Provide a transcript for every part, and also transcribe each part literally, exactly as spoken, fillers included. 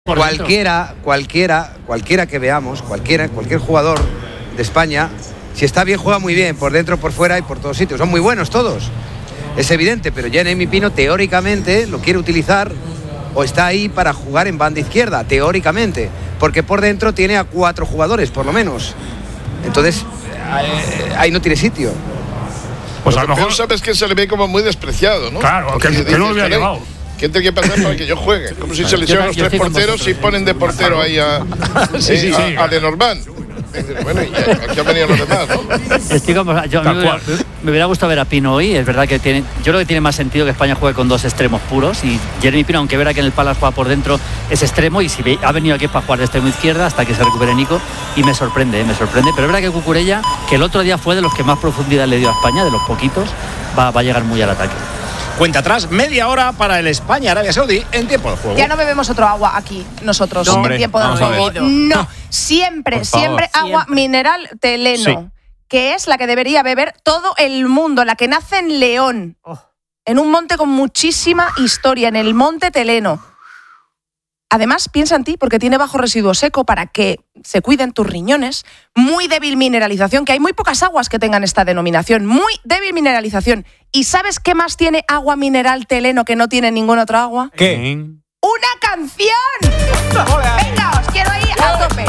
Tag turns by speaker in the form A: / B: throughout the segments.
A: Cualquiera, cualquiera, cualquiera que veamos, cualquiera, cualquier jugador de España, si está bien, juega muy bien, por dentro, por fuera y por todos sitios. Son muy buenos todos. Es evidente, pero Jeremy Pino teóricamente lo quiere utilizar o está ahí para jugar en banda izquierda, teóricamente, porque por dentro tiene a cuatro jugadores, por lo menos. Entonces, eh, ahí no tiene sitio.
B: Pues a lo mejor sabes que se le ve como muy despreciado, ¿no?
C: Claro, que, que, que no lo había llevado.
B: ¿Qué tiene que pasar para que yo juegue? Como si seleccionan los tres porteros y ponen de portero ahí a,
C: sí, sí,
B: eh,
C: sí.
B: a, a Lenormand. Bueno, y aquí han venido los demás, ¿no?
D: Estoy como, yo, me, hubiera, me hubiera gustado ver a Pino hoy. Es verdad que tiene, yo creo que tiene más sentido que España juegue con dos extremos puros. Y Jeremy Pino, aunque verá que en el Palace juega por dentro, es extremo. Y si ve, ha venido aquí para jugar de extremo izquierda hasta que se recupere Nico. Y me sorprende, ¿eh? me sorprende. Pero es verdad que Cucurella, que el otro día fue de los que más profundidad le dio a España, de los poquitos, va, va a llegar muy al ataque.
E: Cuenta atrás, media hora para el España-Arabia Saudí en tiempo de juego.
F: Ya no bebemos otro agua aquí, nosotros,
E: no,
F: en
E: hombre,
F: tiempo de juego. No, siempre, siempre agua
D: Siempre.
F: mineral Teleno,
E: Sí.
F: que es la que debería beber todo el mundo, la que nace en León,
D: Oh.
F: en un monte con muchísima historia, en el Monte Teleno. Además, piensa en ti porque tiene bajo residuo seco para que se cuiden tus riñones. Muy débil mineralización, que hay muy pocas aguas que tengan esta denominación. Muy débil mineralización. ¿Y sabes qué más tiene agua mineral Teleno que no tiene ninguna otra agua?
E: ¿Qué?
F: ¡Una canción! ¡Venga, os quiero ahí a tope!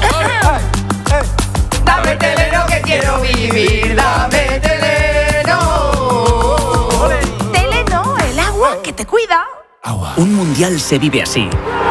F: Dame Teleno que quiero vivir, dame Teleno. Teleno, el agua que te cuida.
G: Un mundial se vive así.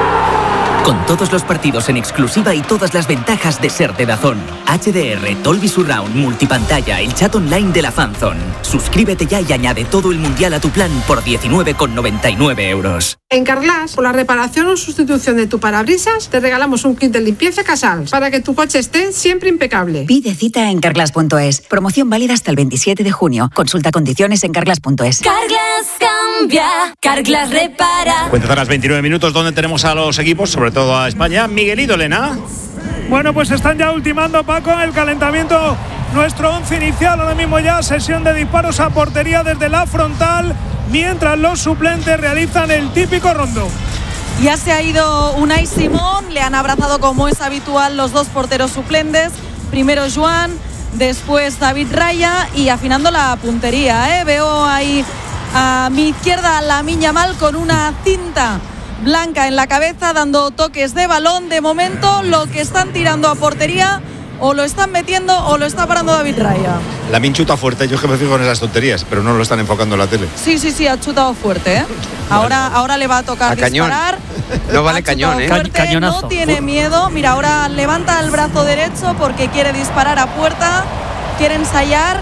G: Con todos los partidos en exclusiva y todas las ventajas de ser de DAZN. H D R, Dolby Surround, multipantalla, el chat online de la Fanzone. Suscríbete ya y añade todo el mundial a tu plan por diecinueve con noventa y nueve euros.
H: En Carglass, por la reparación o sustitución de tu parabrisas, te regalamos un kit de limpieza Casals para que tu coche esté siempre impecable.
I: Pide cita en carglass punto es. Promoción válida hasta el veintisiete de junio. Consulta condiciones en carglass punto es.
J: Carglass cambia, Carglass repara.
E: Cuenta atrás, veintinueve minutos, donde tenemos a los equipos, sobre todo a España. Miguelito, Elena.
C: Bueno, pues están ya ultimando, Paco, el calentamiento. Nuestro once inicial, ahora mismo ya sesión de disparos a portería desde la frontal, mientras los suplentes realizan el típico rondo.
K: Ya se ha ido Unai Simón, le han abrazado como es habitual los dos porteros suplentes. Primero Joan, después David Raya y afinando la puntería. ¿eh? Veo ahí a mi izquierda a Lamine Yamal con una cinta blanca en la cabeza, dando toques de balón. De momento lo que están tirando a portería o lo están metiendo o lo está parando David Raya.
E: La minchuta fuerte, yo es que me fijo en esas tonterías, pero no lo están enfocando en la tele.
K: Sí, sí, sí, ha chutado fuerte. ¿eh? Ahora, ahora le va a tocar
A: a
K: disparar.
A: Cañón. No vale cañón, ¿eh?
K: Fuerte,
D: Cañonazo.
K: no tiene miedo. Mira, ahora levanta el brazo derecho porque quiere disparar a puerta, quiere ensayar.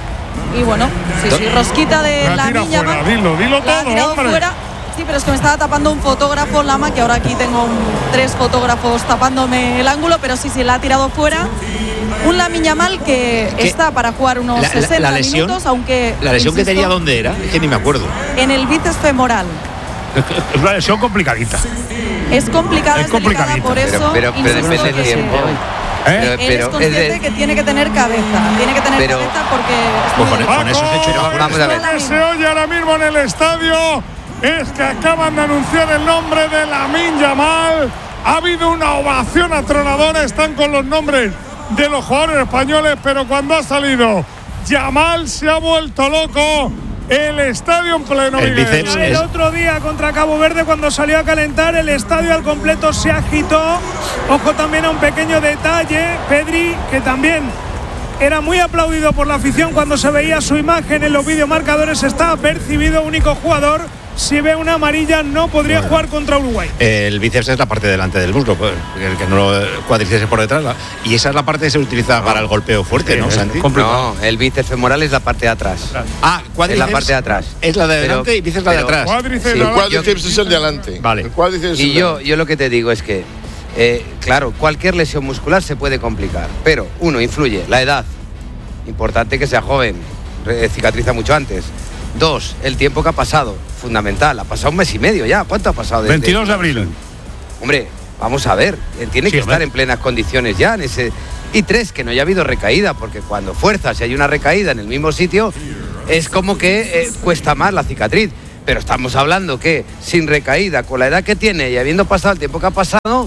K: Y bueno, sí, sí, rosquita de
C: La
K: la
C: tira
K: niña.
C: fuera, dilo, dilo
K: La ha
C: todo,
K: tirado
C: hombre.
K: fuera. Sí, pero es que me estaba tapando un fotógrafo, Lama, que ahora aquí tengo un, tres fotógrafos tapándome el ángulo, pero sí, sí, la ha tirado fuera. Un Lamine Yamal que
E: ¿Qué?
K: está para jugar unos
E: La- la-
K: sesenta
E: la lesión-
K: minutos, aunque
E: La lesión que
K: insisto,
E: tenía, ¿dónde era? Es que ni me acuerdo.
K: en el bíceps femoral.
C: Es una lesión complicadita.
K: Es complicada,
C: Es
K: es, delicada,
C: complicadita.
K: por eso
A: Pero, pero, pero
K: insisto
A: depende del
K: que
A: tiempo.
C: ¿Eh?
A: Pero,
K: él
A: pero
K: es consciente
A: es de-
K: que tiene que tener cabeza, tiene que tener
A: Pero-
K: cabeza porque es
E: Pues
K: muy
E: con, con
K: delicado.
E: eso se echa una
C: Paco,
A: Vamos a ver.
C: Lo que se oye ahora mismo en el estadio es que acaban de anunciar el nombre de Lamine Yamal. Ha habido una ovación atronadora, están con los nombres de los jugadores españoles, pero cuando ha salido Yamal se ha vuelto loco. El estadio en pleno,
E: El
C: Miguel.
E: bíceps
C: El
E: es-
C: otro día contra Cabo Verde, cuando salió a calentar, el estadio al completo se agitó. Ojo también a un pequeño detalle, Pedri, que también era muy aplaudido por la afición cuando se veía su imagen en los videomarcadores, está apercibido, único jugador. Si ve una amarilla no podría
E: Bueno.
C: jugar contra Uruguay.
E: El bíceps es la parte delante del muslo, pues, el que no lo cuádriceps por detrás. la- Y esa es la parte que se utiliza para el golpeo fuerte, ¿no, Santi?
A: No, el bíceps femoral es la parte de atrás.
E: Ah,
A: Es
E: cuádriceps
A: la parte de atrás.
E: es la de
A: Pero-
E: delante y bíceps la de
A: pero-
E: atrás.
C: Cuádriceps,
A: Sí,
B: El
C: la-
B: cuádriceps es el de adelante.
E: Vale.
B: El cuádriceps es el
A: Y
B: de
A: yo,
B: adelante.
A: yo lo que te digo es que, eh, claro, cualquier lesión muscular se puede complicar, pero uno, influye la edad, importante que sea joven, re- cicatriza mucho antes. Dos, el tiempo que ha pasado, fundamental, ha pasado un mes y medio ya. ¿Cuánto ha pasado? desde-
C: veintidós de abril.
A: Hombre, vamos a ver, él tiene
C: Sí,
A: que
C: hombre.
A: estar en plenas condiciones ya en ese. Y tres, que no haya habido recaída, porque cuando fuerzas y hay una recaída en el mismo sitio, es como que eh, cuesta más la cicatriz. Pero estamos hablando que sin recaída, con la edad que tiene y habiendo pasado el tiempo que ha pasado,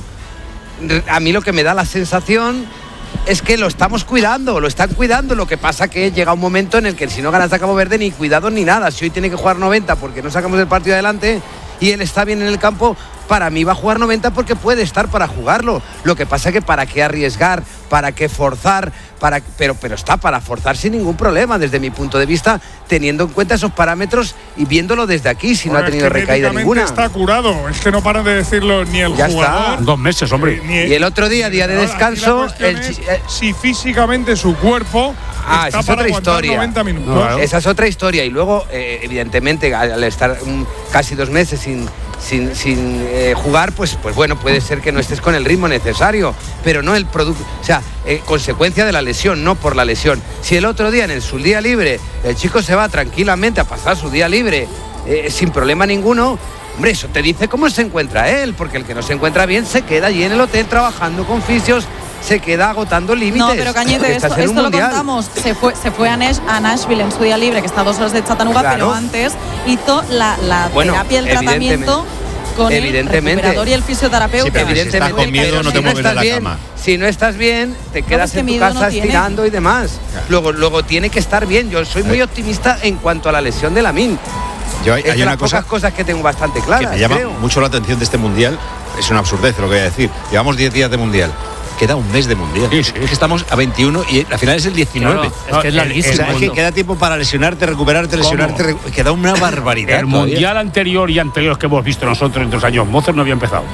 A: a mí lo que me da la sensación es que lo estamos cuidando, lo están cuidando. Lo que pasa que llega un momento en el que si no ganas a Cabo Verde ni cuidado ni nada. Si hoy tiene que jugar noventa porque no sacamos el partido adelante y él está bien en el campo, para mí va a jugar noventa porque puede estar para jugarlo. Lo que pasa que para qué arriesgar, para qué forzar, para pero, pero está para forzar sin ningún problema, desde mi punto de vista, teniendo en cuenta esos parámetros y viéndolo desde aquí, si bueno, no ha tenido es que recaída ninguna.
L: Está curado, es que no paran de decirlo ni el
A: ya
L: jugador.
A: Está.
M: Dos meses, hombre.
A: Ni el, y el otro día, día de descanso, el,
L: es si físicamente su cuerpo
A: ah,
L: está
A: esa es
L: para
A: otra historia.
L: noventa minutos.
A: No, claro. Esa es otra historia. Y luego, eh, evidentemente, al estar um, casi dos meses sin sin, sin eh, jugar, pues, pues bueno, puede ser que no estés con el ritmo necesario, pero no el producto, o sea, eh, consecuencia de la lesión, no por la lesión. Si el otro día en el, su día libre el chico se va tranquilamente a pasar su día libre eh, sin problema ninguno, hombre, eso te dice cómo se encuentra él, porque el que no se encuentra bien se queda allí en el hotel trabajando con fisios, se queda agotando límites.
K: No, pero Cañete, esto, esto lo contamos. Se fue, se fue a, Nash, a Nashville en su día libre, que está a dos horas de Chattanooga, claro. Pero antes hizo la, la bueno, terapia, el tratamiento con el recuperador y el fisioterapeuta.
E: Sí, pero evidentemente, si estás con miedo no te
A: si
E: mueves
A: no
E: de la
A: bien,
E: cama.
A: Si no estás bien, te quedas
K: no,
A: en tu casa no estirando tiene. y demás. Claro. Luego, luego tiene que estar bien. Yo soy muy optimista en cuanto a la lesión de Lamine.
E: Yo hay,
A: es
E: hay
A: de
E: una
A: las
E: cosa
A: pocas cosas que tengo bastante claras.
E: Que me llama
A: creo.
E: mucho la atención de este mundial. Es una absurdez lo que voy a decir. Llevamos diez días de mundial. Queda un mes de mundial. Sí, sí. Es que estamos a veintiuno y al final es el diecinueve.
D: Claro, es que es larguísimo.
E: O sea, es que queda tiempo para lesionarte, recuperarte, lesionarte. Recu queda una barbaridad.
M: El todavía. Mundial anterior y anteriores que hemos visto nosotros en los años mozos no había empezado.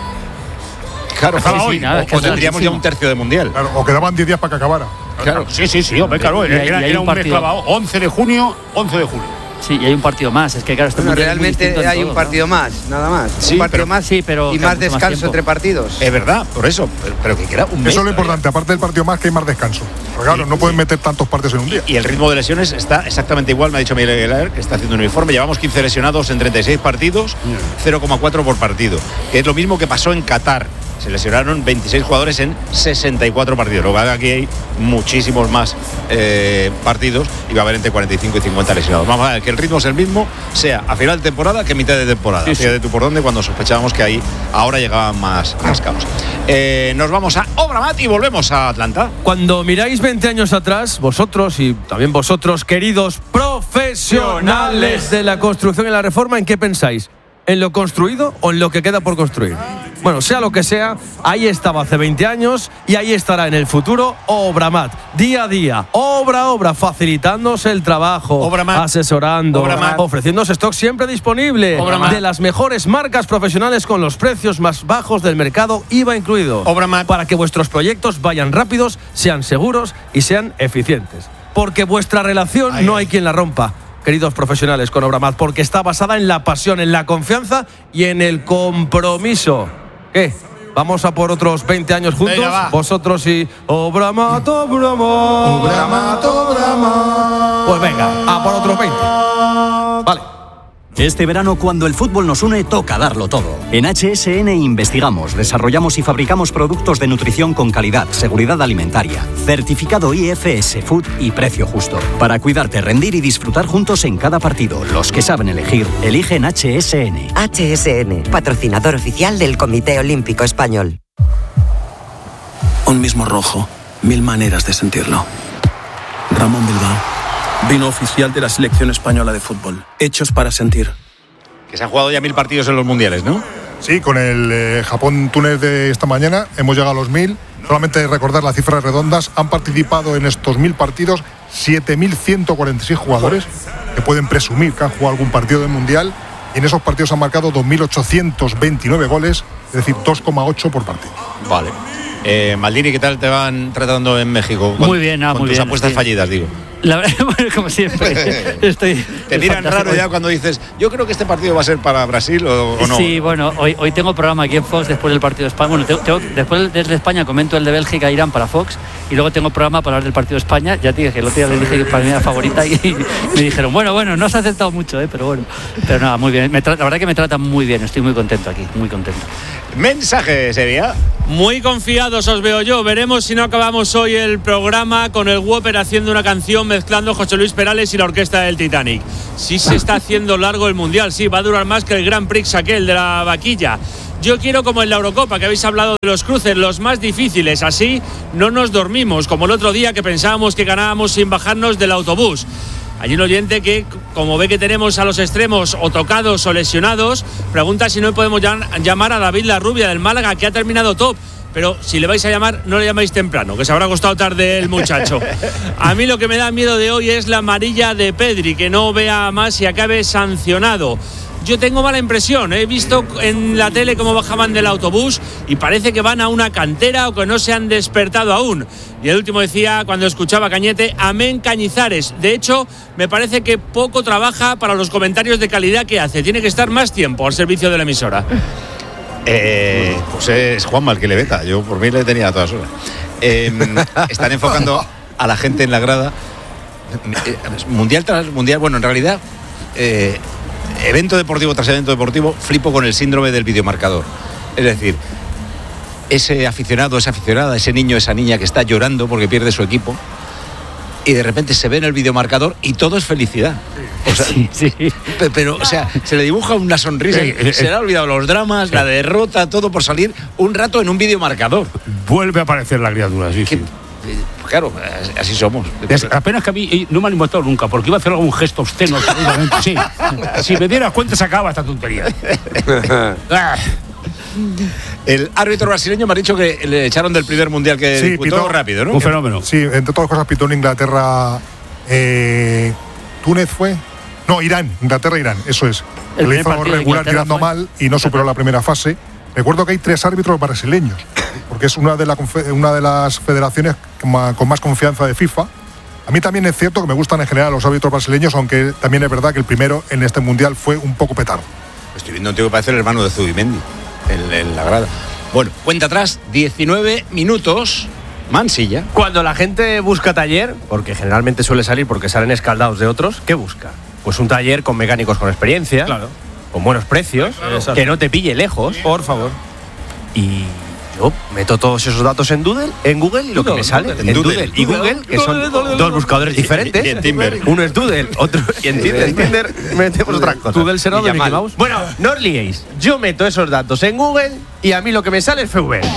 E: Claro,
M: sí,
E: hoy,
M: sí, nada,
E: o, o tendríamos ya un tercio de mundial.
L: Claro, o quedaban diez días para que acabara.
M: Claro, sí, sí, sí, hombre, claro.
D: Y hay,
M: era
D: y hay
M: era
D: un,
M: un
D: partido.
M: mes clavado. once de junio, once de julio.
D: Sí, y hay un partido más. Es que claro,
A: bueno, realmente hay todo, un partido ¿no? más, nada más.
E: Sí,
A: un partido
E: pero,
A: más
D: sí, pero,
A: y más descanso
D: más
A: entre partidos.
E: Es verdad, por eso, pero, pero que queda un mes.
L: Eso es lo importante, aparte del partido más, que hay más descanso. Porque claro, sí, no pueden meter tantos partidos en un día.
E: Y el ritmo de lesiones está exactamente igual, me ha dicho Miguel Aguilar, que está haciendo un informe. Llevamos quince lesionados en treinta y seis partidos, cero coma cuatro por partido, que es lo mismo que pasó en Qatar. Se lesionaron veintiséis jugadores en sesenta y cuatro partidos. Luego aquí hay muchísimos más eh, partidos y va a haber entre cuarenta y cinco y cincuenta lesionados. Vamos a ver que el ritmo es el mismo, sea a final de temporada que a mitad de temporada. Sí, sí. Fíjate tú por dónde, cuando sospechábamos que ahí ahora llegaban más, más caos. Eh, nos vamos a Obramat y volvemos a Atlanta.
N: Cuando miráis veinte años atrás, vosotros y también vosotros, queridos profesionales de la construcción y la reforma, ¿en qué pensáis? ¿En lo construido o en lo que queda por construir? Bueno, sea lo que sea, ahí estaba hace veinte años y ahí estará en el futuro Obramat. Día a día, obra a obra, facilitándose el trabajo, Obramat. asesorando, Obramat. ofreciéndose stock siempre disponible Obramat. de las mejores marcas profesionales con los precios más bajos del mercado, I V A incluido.
E: Obramat.
N: Para que vuestros proyectos vayan rápidos, sean seguros y sean eficientes. Porque vuestra relación Ay. no hay quien la rompa, queridos profesionales, con Obramat, porque está basada en la pasión, en la confianza y en el compromiso. ¿Qué? ¿Vamos a por otros veinte años juntos? Venga, vosotros y Obramat, Obramat, Obramat, Obramat. Pues venga, a por otros veinte. Vale.
O: Este verano, cuando el fútbol nos une, toca darlo todo. En H S N investigamos, desarrollamos y fabricamos productos de nutrición con calidad, seguridad alimentaria, certificado I F S Food y precio justo. Para cuidarte, rendir y disfrutar juntos en cada partido. Los que saben elegir, eligen H S N.
P: H S N, patrocinador oficial del Comité Olímpico Español.
Q: Un mismo rojo, mil maneras de sentirlo. Ramón Bilbao. Vino oficial de la selección española de fútbol. Hechos para sentir.
E: Que se han jugado ya mil partidos en los mundiales, ¿no?
L: Sí, con el eh, Japón-Túnez de esta mañana hemos llegado a los mil. Solamente recordar las cifras redondas. Han participado en estos mil partidos siete mil ciento cuarenta y seis jugadores que pueden presumir que han jugado algún partido del mundial. Y en esos partidos han marcado dos mil ochocientos veintinueve goles, es decir, dos coma ocho por partido.
E: Vale. Eh, Maldini, ¿qué tal te van tratando en México?
D: Muy bien, ah,
E: con
D: muy
E: tus
D: bien.
E: apuestas
D: sí.
E: fallidas, digo.
D: La verdad, bueno, como siempre, estoy...
E: Te miran raro ya cuando dices, yo creo que este partido va a ser para Brasil o, o no.
D: Sí, bueno, hoy, hoy tengo programa aquí en Fox después del partido de España. Bueno, tengo, tengo, después desde España comento el de Bélgica e Irán para Fox y luego tengo programa para hablar del partido de España. Ya te dije que el otro día les dije que para mí era favorita y, y me dijeron, bueno, bueno, no has acertado mucho, ¿eh? pero bueno. Pero nada, muy bien. Me tra- la verdad que me tratan muy bien, estoy muy contento aquí, muy contento.
E: Mensaje, Sevilla.
R: Muy confiados os veo yo. Veremos si no acabamos hoy el programa con el Whopper haciendo una canción mezclando José Luis Perales y la orquesta del Titanic. Sí se está haciendo largo el Mundial, sí, va a durar más que el Grand Prix aquel de la vaquilla. Yo quiero como en la Eurocopa, que habéis hablado de los cruces, los más difíciles. Así no nos dormimos, como el otro día que pensábamos que ganábamos sin bajarnos del autobús. Hay un oyente que, como ve que tenemos a los extremos o tocados o lesionados, pregunta si no podemos llamar a David Larrubia del Málaga, que ha terminado top. Pero si le vais a llamar, no le llamáis temprano, que se habrá costado tarde el muchacho. A mí lo que me da miedo de hoy es la amarilla de Pedri, que no vea más y acabe sancionado. Yo tengo mala impresión, he visto en la tele cómo bajaban del autobús y parece que van a una cantera o que no se han despertado aún. Y el último decía, cuando escuchaba a Cañete, amén Cañizares. De hecho, me parece que poco trabaja para los comentarios de calidad que hace. Tiene que estar más tiempo al servicio de la emisora.
E: Eh, pues es Juanma el que le veta. Yo por mí le tenía a todas horas. Eh, están enfocando a la gente en la grada. Mundial tras mundial, bueno, en realidad... Eh, evento deportivo tras evento deportivo, flipo con el síndrome del videomarcador. Es decir, ese aficionado, esa aficionada, ese niño, esa niña que está llorando porque pierde su equipo y de repente se ve en el videomarcador y todo es felicidad. O sea, sí, sí. Pero, o sea, se le dibuja una sonrisa, eh, eh, se le ha olvidado los dramas, eh, la derrota, todo por salir un rato en un videomarcador.
M: Vuelve a aparecer la criatura, sí, sí.
E: Claro, así somos.
M: Es, apenas que a mí no me han inventado nunca, porque iba a hacer algún gesto obsceno. Sí. Si me dieras cuenta se acaba esta tontería.
E: El árbitro brasileño me ha dicho que le echaron del primer mundial que
L: sí,
E: disputó
L: pitó,
E: rápido, ¿no?
L: Un fenómeno. Sí, entre todas las cosas pitó en Inglaterra, eh, Túnez fue, no, Irán, Inglaterra, Irán, eso es. El le hizo regular tirando fue. mal y no superó la primera fase. Recuerdo que hay tres árbitros brasileños, porque es una de, la, una de las federaciones con más confianza de FIFA. A mí también es cierto que me gustan en general los árbitros brasileños, aunque también es verdad que el primero en este mundial fue un poco petardo.
E: Estoy viendo un tío que parece el hermano de Zubimendi en, en la grada. Bueno, cuenta atrás, diecinueve minutos. Mansilla.
N: Cuando la gente busca taller, porque generalmente suele salir porque salen escaldados de otros, ¿qué busca? Pues un taller con mecánicos con experiencia. Claro. Con buenos precios, claro, que no te pille lejos. Por favor. Y yo meto todos esos datos en Doodle, en Google, y lo que me sale en Doodle y Google, que son dos buscadores diferentes.
E: Y en Tinder.
N: Uno es Doodle, otro y en Tinder. En Tinder metemos otra cosa. Doodle será de Mickey Mouse. Bueno, no os liéis. Yo meto esos datos en Google y a mí lo que me sale es F V.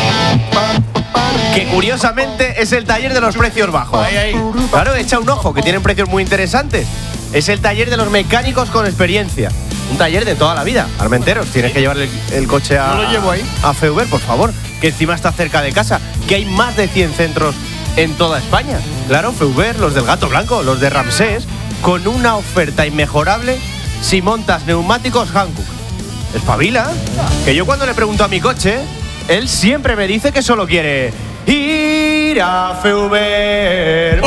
N: Que curiosamente es el taller de los precios bajos. Ahí, ahí. Claro, echa un ojo, que tienen precios muy interesantes. Es el taller de los mecánicos con experiencia. Un taller de toda la vida. Armenteros, tienes que llevar el, el coche a,
L: no lo llevo ahí.
N: a F V, por favor. Que encima está cerca de casa. Que hay más de cien centros en toda España. Claro, F V, los del Gato Blanco, los de Ramsés, con una oferta inmejorable si montas neumáticos Hankook. Espabila. Que yo cuando le pregunto a mi coche, él siempre me dice que solo quiere ir a F V.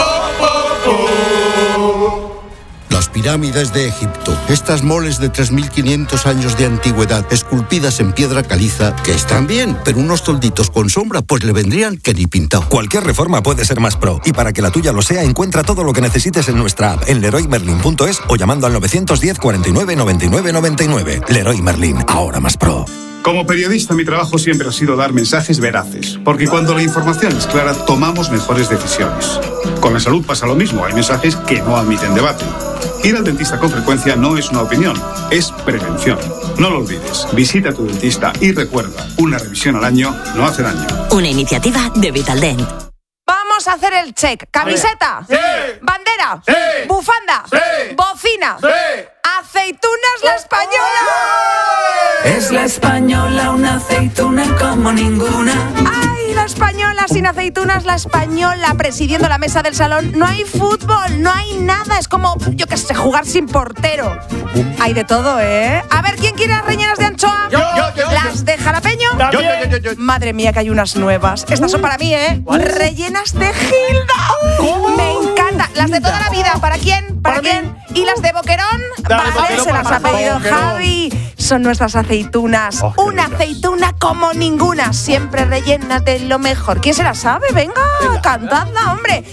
S: Las pirámides de Egipto, estas moles de tres mil quinientos años de antigüedad, esculpidas en piedra caliza, que están bien, pero unos tolditos con sombra pues le vendrían que ni pintado.
T: Cualquier reforma puede ser más pro, y para que la tuya lo sea, encuentra todo lo que necesites en nuestra app, en leroy merlin punto es o llamando al nueve uno cero, cuarenta y nueve, noventa y nueve, noventa y nueve. Leroy Merlin, ahora más pro.
U: Como periodista, mi trabajo siempre ha sido dar mensajes veraces, porque cuando la información es clara, tomamos mejores decisiones. Con la salud pasa lo mismo, hay mensajes que no admiten debate. Ir al dentista con frecuencia no es una opinión, es prevención. No lo olvides, visita a tu dentista y recuerda, una revisión al año no hace daño.
V: Una iniciativa de Vitaldent.
F: Vamos a hacer el check. ¿Camiseta?
B: Sí.
F: ¿Bandera?
B: Sí.
F: ¿Bufanda?
B: Sí.
F: ¿Bocina?
B: Sí.
F: ¡Aceitunas la española!
W: Es la española, una aceituna como ninguna.
F: ¡Ay, la española! Sin aceitunas, la española. Presidiendo la mesa del salón, no hay fútbol, no hay nada. Es como, yo qué sé, jugar sin portero. Hay de todo, ¿eh? A ver, ¿quién quiere las rellenas de anchoa?
B: Yo, yo, yo.
F: ¿Las de jalapeño?
B: Yo, yo, yo, yo, yo.
F: Madre mía, que hay unas nuevas. Estas son para mí, ¿eh? Rellenas de Gilda. ¿Cómo? Me encanta. Las de toda la vida. ¿Para quién? ¿Para, ¿Para quién? Mí? ¿Y las de Boquerón?
B: Dale,
F: vale,
B: Boquerón,
F: se las ha pedido Boquerón. Javi. Son nuestras aceitunas. Oh, Una ricas. aceituna como ninguna. Siempre rellenas de lo mejor. ¿Quién se la sabe? Venga, Venga cantadla, hombre.